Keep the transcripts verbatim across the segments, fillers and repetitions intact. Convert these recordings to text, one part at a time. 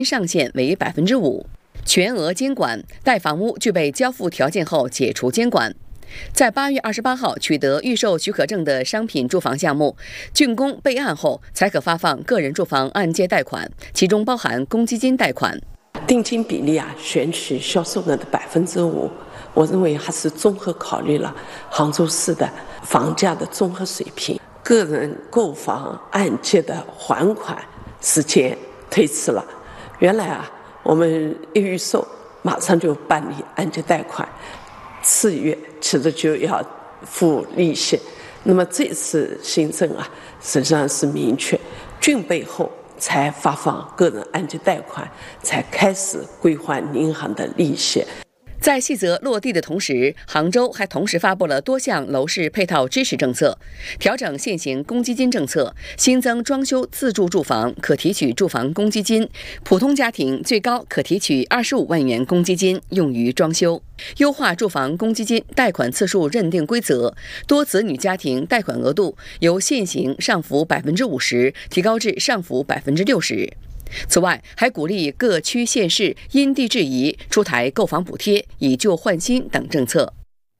上限为百分之五，全额监管，待房屋具备交付条件后解除监管。在八月二十八号取得预售许可证的商品住房项目，竣工备案后才可发放个人住房按揭贷款，其中包含公积金贷款。 定金比例啊，选取销售额的百分之五，我认为还是综合考虑了杭州市的房价的综合水平，个人购房按揭的还款时间推迟了。原来啊，我们一预售马上就办理按揭贷款，次月其实就要付利息。那么这次新政啊，实际上是明确竣备后才发放个人按揭贷款，才开始归还银行的利息。 在细则落地的同时，杭州还同时发布了多项楼市配套支持政策，调整现行公积金政策，新增装修自住住房可提取住房公积金，普通家庭最高可提取二十五万元公积金用于装修，优化住房公积金贷款次数认定规则，多子女家庭贷款额度由现行上浮百分之五十提高至上浮百分之六十。此外，还鼓励各区县市因地制宜出台购房补贴、以旧换新等政策。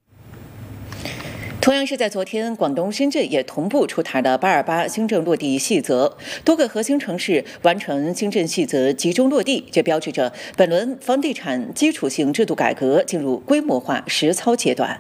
同样是在昨天，广东深圳也同步出台了八二八新政落地细则，多个核心城市完成新政细则集中落地，这标志着本轮房地产基础性制度改革进入规模化实操阶段。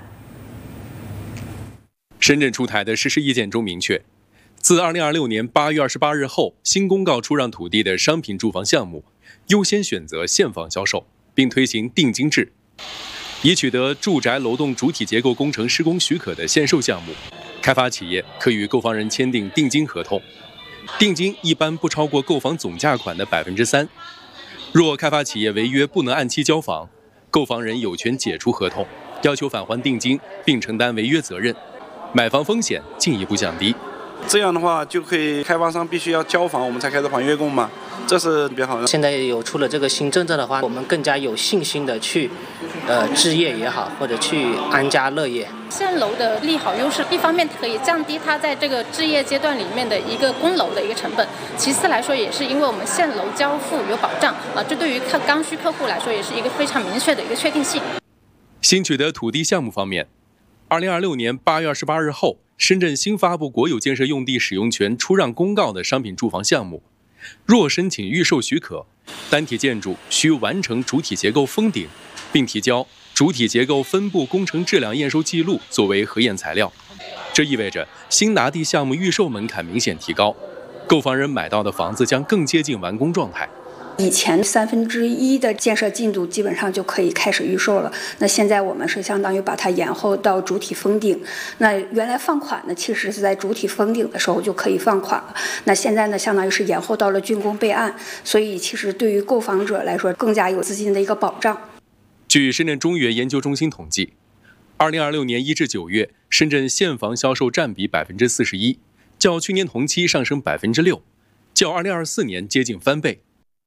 深圳出台的实施意见中明确，自二零二六年八月二十八日后，新公告出让土地的商品住房项目，优先选择现房销售，并推行定金制。已取得住宅楼栋主体结构工程施工许可的限售项目，开发企业可与购房人签订定金合同，定金一般不超过购房总价款的百分之三。若开发企业违约不能按期交房，购房人有权解除合同，要求返还定金，并承担违约责任，买房风险进一步降低。 这样的话，就可以开发商必须要交房，我们才开始还月供嘛，这是比较好的。 现在有出了这个新政策的话，我们更加有信心的去，呃，置业也好，或者去安家乐业。 现楼的利好优势，一方面可以降低它在这个置业阶段里面的一个供楼的一个成本，其次来说也是因为我们现楼交付有保障啊，这对于客刚需客户来说也是一个非常明确的一个确定性。 新取得土地项目方面，二零二六年八月二十八日后，深圳新发布国有建设用地使用权出让公告的商品住房项目，若申请预售许可，单体建筑需完成主体结构封顶，并提交主体结构分布工程质量验收记录作为核验材料。这意味着新拿地项目预售门槛明显提高，购房人买到的房子将更接近完工状态。 以前三分之一的建设进度基本上就可以开始预售了，那现在我们是相当于把它延后到主体封顶。那原来放款呢，其实是在主体封顶的时候就可以放款了，那现在呢，相当于是延后到了竣工备案，所以其实对于购房者来说更加有资金的一个保障。 据深圳中原研究中心统计，二零二六年一至九月，深圳现房销售占比百分之四十一，较去年同期上升百分之六，较二零二四年接近翻倍。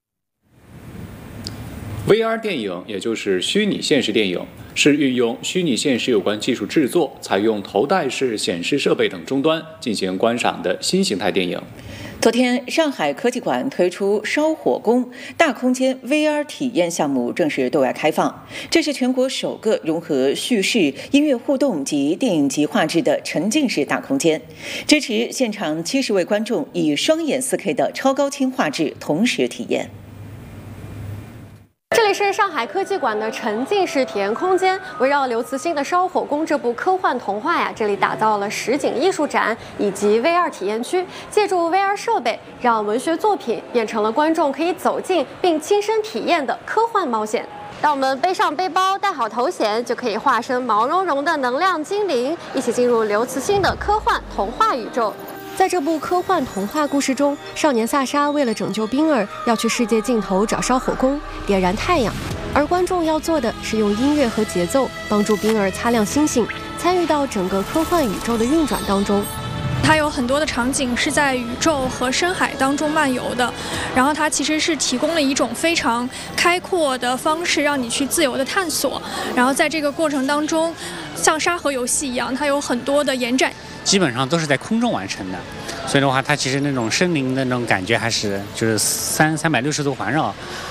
V R 电影，也就是虚拟现实电影，是运用虚拟现实有关技术制作，采用头戴式显示设备等终端进行观赏的新形态电影。 昨天，上海科技馆推出烧火工大空间 V R 体验项目正式对外开放。这是全国首个融合叙事、音乐互动及电影级画质的沉浸式大空间，支持现场七十位观众以双眼 四K 的超高清画质同时体验。 这里是上海科技馆的沉浸式体验空间，围绕刘慈欣的《烧火工》这部科幻童话呀，这里打造了实景艺术展以及 V R 体验区，借助 V R 设备，让文学作品变成了观众可以走进并亲身体验的科幻冒险。当我们背上背包，戴好头衔，就可以化身毛茸茸的能量精灵，一起进入刘慈欣的科幻童话宇宙。在这部科幻童话故事中，少年萨莎为了拯救冰儿，要去世界尽头找烧火工，点燃太阳，而观众要做的是用音乐和节奏帮助冰儿擦亮星星，参与到整个科幻宇宙的运转当中。 它有很多的场景是在宇宙和深海当中漫游的，然后它其实是提供了一种非常开阔的方式，让你去自由的探索。然后在这个过程当中，像沙盒游戏一样，它有很多的延展， 基本上都是在空中完成的，所以的话，它其实那种身临的那种感觉还是就是三三百六十度环绕。